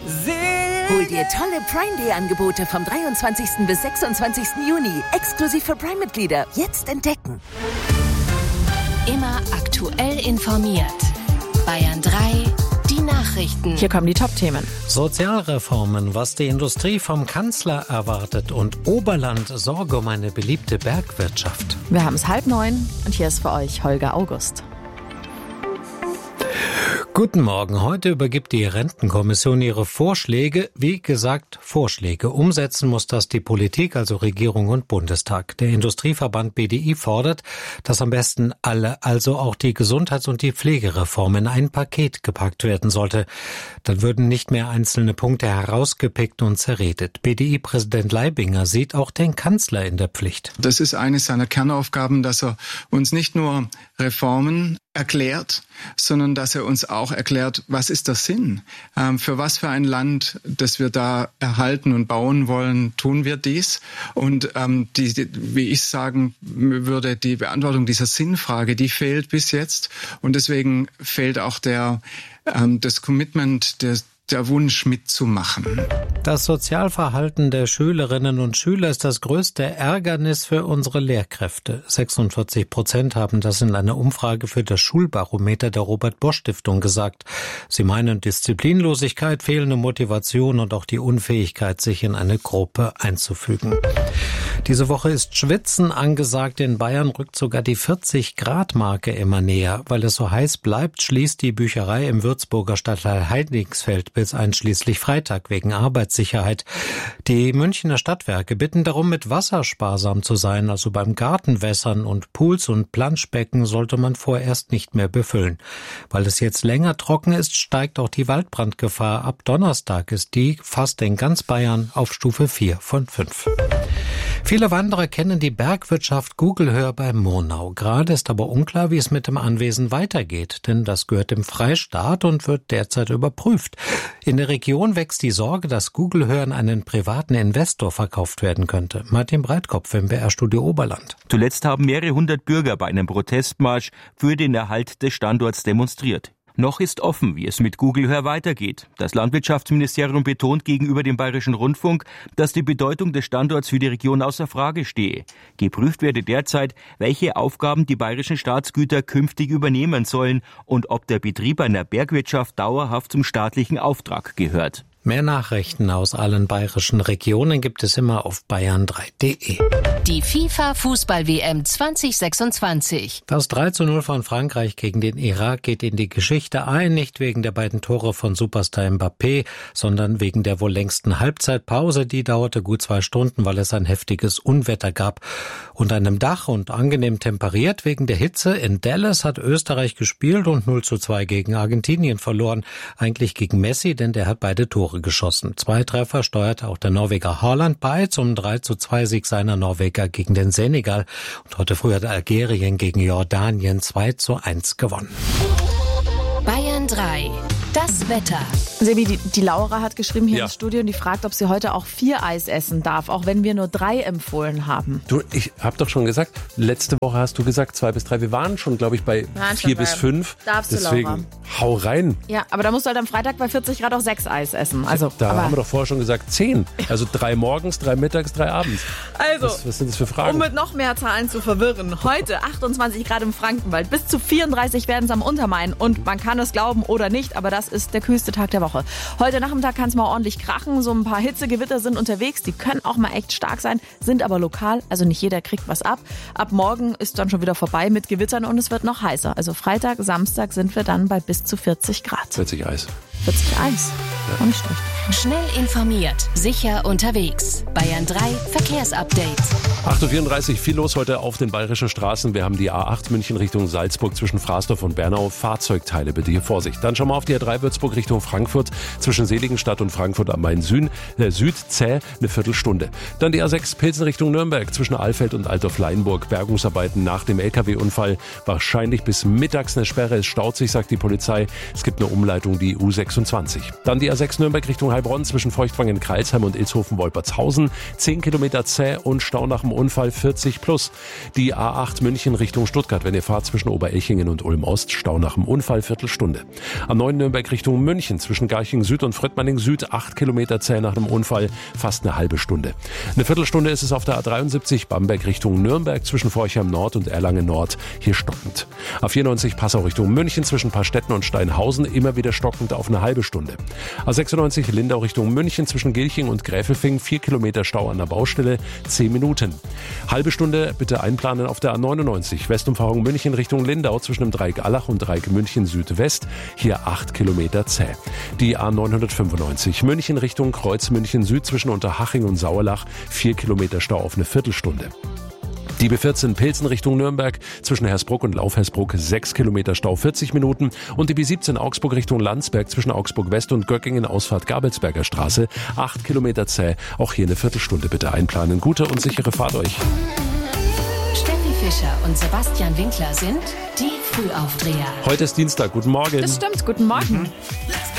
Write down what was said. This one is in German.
Hol dir tolle Prime Day Angebote vom 23. bis 26. Juni. Exklusiv für Prime-Mitglieder. Jetzt entdecken. Immer aktuell informiert. Bayern 3, die Nachrichten. Hier kommen die Top-Themen. Sozialreformen, was die Industrie vom Kanzler erwartet und Oberland Sorge um eine beliebte Bergwirtschaft. Wir haben es 8:30 und hier ist für euch Holger August. Guten Morgen. Heute übergibt die Rentenkommission ihre Vorschläge. Wie gesagt, Vorschläge. Umsetzen muss das die Politik, also Regierung und Bundestag. Der Industrieverband BDI fordert, dass am besten alle, also auch die Gesundheits- und die Pflegereform in ein Paket gepackt werden sollte. Dann würden nicht mehr einzelne Punkte herausgepickt und zerredet. BDI-Präsident Leibinger sieht auch den Kanzler in der Pflicht. Das ist eine seiner Kernaufgaben, dass er uns nicht nur Reformen erklärt, sondern dass er uns auch erklärt, was ist der Sinn? Für was für ein Land, das wir da erhalten und bauen wollen, tun wir dies? Und wie ich sagen würde, die Beantwortung dieser Sinnfrage, die fehlt bis jetzt. Und deswegen fehlt auch das Commitment, der Wunsch mitzumachen. Das Sozialverhalten der Schülerinnen und Schüler ist das größte Ärgernis für unsere Lehrkräfte. 46% haben das in einer Umfrage für das Schulbarometer der Robert-Bosch-Stiftung gesagt. Sie meinen Disziplinlosigkeit, fehlende Motivation und auch die Unfähigkeit, sich in eine Gruppe einzufügen. Diese Woche ist Schwitzen angesagt. In Bayern rückt sogar die 40-Grad-Marke immer näher. Weil es so heiß bleibt, schließt die Bücherei im Würzburger Stadtteil Heidingsfeld bis einschließlich Freitag wegen Arbeitssicherheit. Die Münchner Stadtwerke bitten darum, mit Wasser sparsam zu sein, also beim Gartenwässern und Pools und Planschbecken sollte man vorerst nicht mehr befüllen. Weil es jetzt länger trocken ist, steigt auch die Waldbrandgefahr. Ab Donnerstag ist die fast in ganz Bayern auf Stufe 4 von 5. Viele Wanderer kennen die Bergwirtschaft Gugelhöhe bei Murnau. Gerade ist aber unklar, wie es mit dem Anwesen weitergeht, denn das gehört dem Freistaat und wird derzeit überprüft. In der Region wächst die Sorge, dass Gugelhöhe an einen privaten Investor verkauft werden könnte. Martin Breitkopf im BR-Studio Oberland. Zuletzt haben mehrere hundert Bürger bei einem Protestmarsch für den Erhalt des Standorts demonstriert. Noch ist offen, wie es mit Gugelhöhe weitergeht. Das Landwirtschaftsministerium betont gegenüber dem Bayerischen Rundfunk, dass die Bedeutung des Standorts für die Region außer Frage stehe. Geprüft werde derzeit, welche Aufgaben die bayerischen Staatsgüter künftig übernehmen sollen und ob der Betrieb einer Bergwirtschaft dauerhaft zum staatlichen Auftrag gehört. Mehr Nachrichten aus allen bayerischen Regionen gibt es immer auf bayern3.de. Die FIFA-Fußball-WM 2026. Das 3:0 von Frankreich gegen den Irak geht in die Geschichte ein, nicht wegen der beiden Tore von Superstar Mbappé, sondern wegen der wohl längsten Halbzeitpause. Die dauerte gut 2 Stunden, weil es ein heftiges Unwetter gab. Unter einem Dach und angenehm temperiert wegen der Hitze. In Dallas hat Österreich gespielt und 0:2 gegen Argentinien verloren. Eigentlich gegen Messi, denn der hat beide Tore geschossen. 2 Treffer steuerte auch der Norweger Haaland bei zum 3:2 seiner Norweger gegen den Senegal. Und heute früh hat Algerien gegen Jordanien 2:1 gewonnen. Bayern 3. Das Wetter. Sebi, die Laura hat geschrieben hier ins Studio und die fragt, ob sie heute auch 4 Eis essen darf, auch wenn wir nur 3 empfohlen haben. Du, ich habe doch schon gesagt, letzte Woche hast du gesagt 2 bis 3. Wir waren schon, glaube ich, bei 4 bis 5. Darfst du, deswegen Laura. Hau rein. Ja, aber da musst du halt am Freitag bei 40 Grad auch 6 Eis essen. Also, da haben wir doch vorher schon gesagt 10. Also 3 morgens, 3 mittags, 3 abends. Also, was sind das für Fragen? Um mit noch mehr Zahlen zu verwirren. Heute 28 Grad im Frankenwald, bis zu 34 werden es am Untermain. Und man kann es glauben oder nicht, aber das ist der kühlste Tag der Woche. Heute Nachmittag kann es mal ordentlich krachen. So ein paar Hitzegewitter sind unterwegs. Die können auch mal echt stark sein, sind aber lokal. Also nicht jeder kriegt was ab. Ab morgen ist dann schon wieder vorbei mit Gewittern und es wird noch heißer. Also Freitag, Samstag sind wir dann bei bis zu 40 Grad. 40 Eis. 40 Eis. Ja. Auch nicht schlecht. Schnell informiert, sicher unterwegs. Bayern 3 Verkehrsupdate. 8:34 Uhr, viel los heute auf den bayerischen Straßen. Wir haben die A8 München Richtung Salzburg zwischen Fraßdorf und Bernau. Fahrzeugteile, bitte hier Vorsicht. Dann schauen wir auf die A3 Würzburg Richtung Frankfurt zwischen Seligenstadt und Frankfurt am Main Süd zäh eine Viertelstunde. Dann die A6 Pilsen Richtung Nürnberg zwischen Alfeld und Altdorf-Leinburg. Bergungsarbeiten nach dem LKW-Unfall. Wahrscheinlich bis mittags eine Sperre. Es staut sich, sagt die Polizei. Es gibt eine Umleitung, die U26. Dann die A6 Nürnberg Richtung Heilbronn zwischen Feuchtwangen-Kreilsheim und Ilshofen-Wolpertshausen. 10 Kilometer zäh und Stau nach dem Unfall 40 plus. Die A8 München Richtung Stuttgart, wenn ihr fahrt zwischen Oberelchingen und Ulm-Ost, Stau nach dem Unfall Viertelstunde. A9 Nürnberg Richtung München zwischen Garching Süd und Fröttmanning Süd, 8 Kilometer zäh nach dem Unfall, fast eine halbe Stunde. Eine Viertelstunde ist es auf der A73 Bamberg Richtung Nürnberg zwischen Forchheim Nord und Erlangen Nord, hier stockend. A94 Passau Richtung München zwischen Paarstetten und Steinhausen, immer wieder stockend auf eine halbe Stunde. A96 Lindau Richtung München zwischen Gilching und Gräfelfing, 4 Kilometer Stau an der Baustelle, 10 Minuten. Halbe Stunde bitte einplanen auf der A99 Westumfahrung München Richtung Lindau zwischen dem Dreieck Allach und Dreieck München Südwest, hier 8 Kilometer zäh. Die A995 München Richtung Kreuz München Süd zwischen Unterhaching und Sauerlach, 4 Kilometer Stau auf eine Viertelstunde. Die B14 Pilsen Richtung Nürnberg zwischen Hersbruck und Lauf-Hersbruck 6 Kilometer Stau 40 Minuten und die B17 Augsburg Richtung Landsberg zwischen Augsburg West und Göckingen Ausfahrt Gabelsberger Straße 8 Kilometer zäh. Auch hier eine Viertelstunde bitte einplanen. Gute und sichere Fahrt euch. Steffi Fischer und Sebastian Winkler sind die Frühaufdreher. Heute ist Dienstag. Guten Morgen. Das stimmt, guten Morgen.